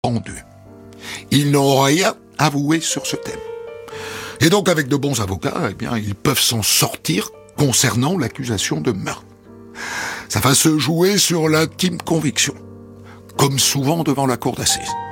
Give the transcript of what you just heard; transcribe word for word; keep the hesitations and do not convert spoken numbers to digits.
pendu. Ils n'ont rien avoué sur ce thème. Et donc, avec de bons avocats, eh bien, ils peuvent s'en sortir concernant l'accusation de meurtre. Ça va se jouer sur l'intime conviction, comme souvent devant la cour d'assises.